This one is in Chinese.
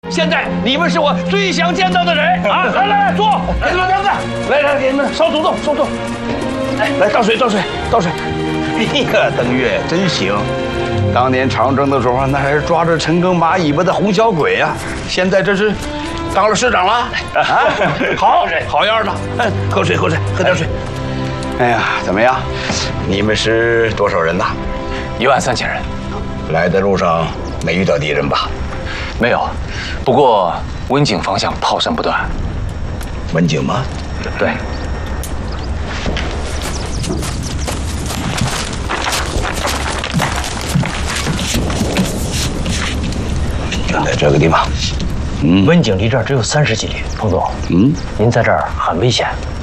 现在你们是我最想见到的人啊！来，坐，给你们凳子，来，给你们稍坐。来，倒水。哎呀，登月真行！当年长征的时候，那还是抓着陈赓马尾巴的红小鬼呀，现在这是当了师长了啊！好样的！喝水，喝点水。哎呀，怎么样？你们是多少人呐 ？13000人。 来的路上没遇到敌人吧？ 没有，不过温井方向炮声不断。 温井吗？ 对。 就在这个地方。 温井离这儿只有30几里，彭总。您在这儿很危险，